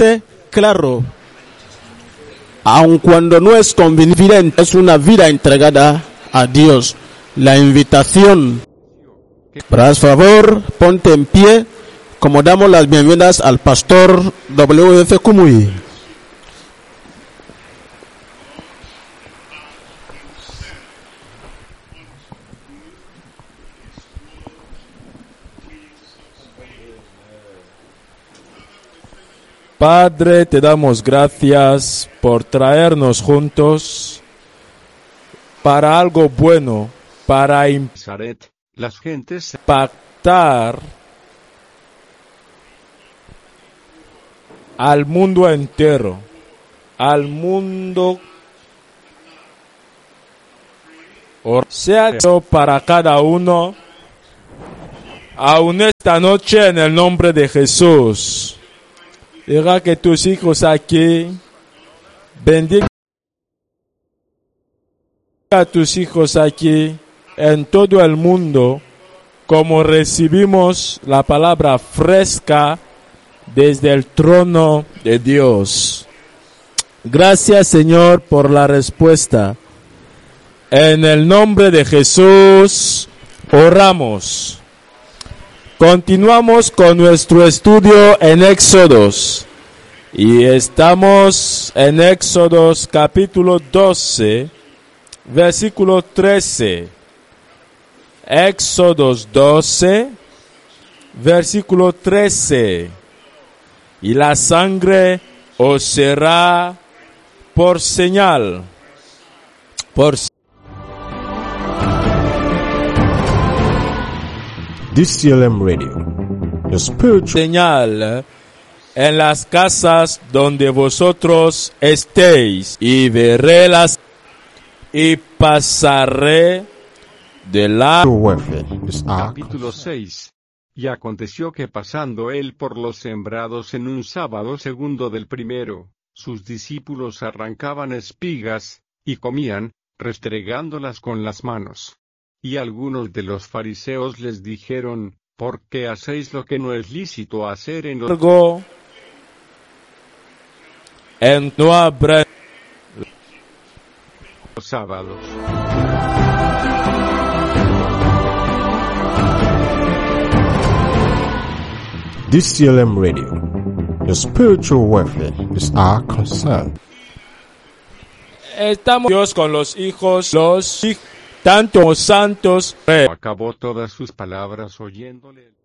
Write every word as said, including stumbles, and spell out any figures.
fuerte, claro. Aun cuando no es conveniente, es una vida entregada a Dios. La invitación. Por favor, ponte en pie, como damos las bienvenidas al pastor W F Kumuyi. Padre, te damos gracias por traernos juntos para algo bueno, para Nazaret, las gentes impactar al mundo entero, al mundo sea hecho para cada uno, aún esta noche en el nombre de Jesús. Diga que tus hijos aquí, bendiga a tus hijos aquí, en todo el mundo, como recibimos la palabra fresca desde el trono de Dios. Gracias, Señor, por la respuesta. En el nombre de Jesús, oramos. Continuamos con nuestro estudio en Éxodos. Y estamos en Éxodos capítulo doce, versículo trece. Éxodos doce, versículo trece. Y la sangre os será por señal. Por D C L M Radio, the spiritual señal en las casas donde vosotros estéis, y veré las y pasaré de la warfare is our Capítulo seis. Y aconteció que pasando él por los sembrados en un sábado segundo del primero, sus discípulos arrancaban espigas, y comían, restregándolas con las manos. Y algunos de los fariseos les dijeron, ¿por qué hacéis lo que no es lícito hacer en los largo en no habrá sábados? D C L M Radio, the spiritual warfare is our concern. Estamos Dios con los hijos, los hijos, tanto santos. Acabó todas sus palabras oyéndole.